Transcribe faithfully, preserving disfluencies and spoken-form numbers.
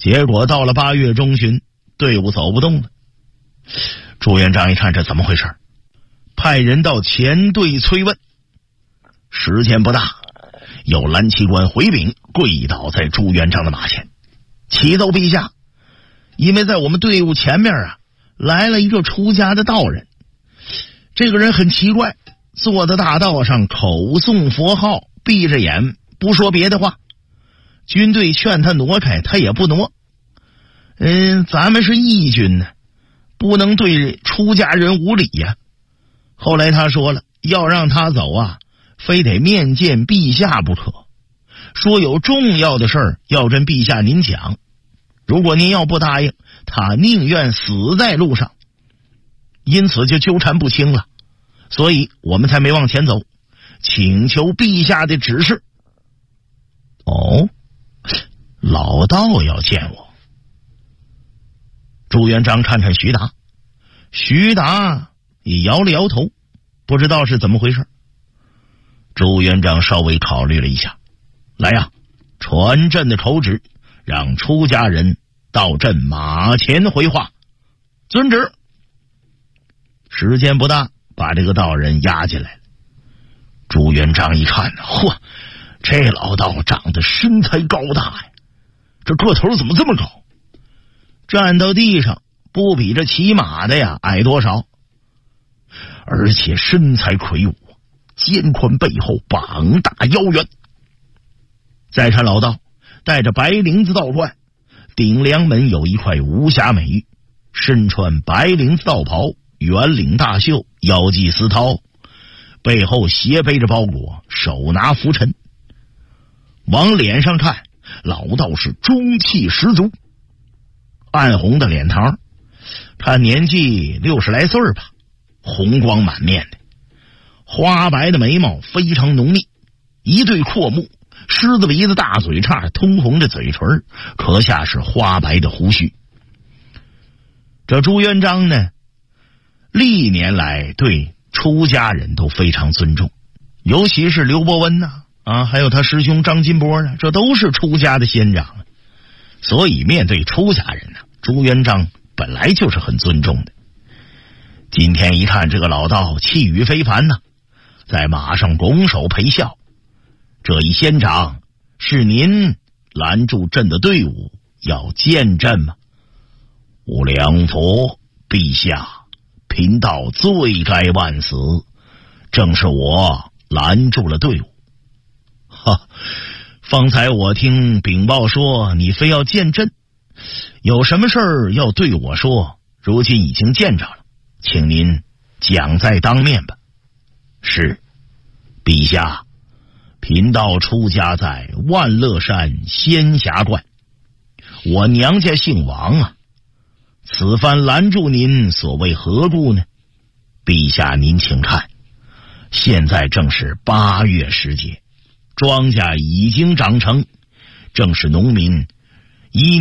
结果到了八月中旬，队伍走不动了。朱元璋一看这怎么回事，派人到前队催问。时间不大，有蓝旗官回禀，跪倒在朱元璋的马前，启奏陛下，因为在我们队伍前面啊来了一个出家的道人，这个人很奇怪，坐在大道上口诵佛号，闭着眼不说别的话，军队劝他挪开他也不挪。嗯，咱们是义军呢，不能对出家人无礼呀、啊。后来他说了，要让他走啊，非得面见陛下不可，说有重要的事儿要跟陛下您讲，如果您要不答应，他宁愿死在路上。因此就纠缠不清了，所以我们才没往前走，请求陛下的指示。哦，老道要见我。朱元璋看看徐达，徐达也摇了摇头，不知道是怎么回事。朱元璋稍微考虑了一下，来呀，传朕的口旨，让出家人到朕马前回话。遵旨。时间不大，把这个道人押进来了。朱元璋一看，嚯，这老道长得身材高大呀，这个头怎么这么高？站到地上不比这骑马的呀矮多少，而且身材魁梧，肩宽背厚，膀大腰圆。再看老道戴着白绫子道冠，顶梁门有一块无瑕美玉，身穿白绫子道袍，圆领大袖，腰系丝绦，背后斜背着包裹，手拿拂尘。往脸上看，老道是中气十足，暗红的脸膛，看年纪六十来岁吧，红光满面的，花白的眉毛非常浓密，一对阔目，狮子鼻子大嘴叉，通红的嘴唇，壳下是花白的胡须。这朱元璋呢，历年来对出家人都非常尊重，尤其是刘伯温呐、啊，啊，还有他师兄张金波呢，这都是出家的仙长，所以面对出家人呢、啊，朱元璋本来就是很尊重的。今天一看这个老道气宇非凡呐、啊，在马上拱手陪笑。这一仙长，是您拦住朕的队伍要见朕吗？无良佛，陛下，贫道罪该万死，正是我拦住了队伍。哈，方才我听禀报说你非要见朕，有什么事儿要对我说，如今已经见着了，请您讲在当面吧。是，陛下，贫道出家在万乐山仙霞观，我娘家姓王啊，此番拦住您，所谓何故呢？陛下您请看，现在正是八月时节，庄稼已经长成，正是农民一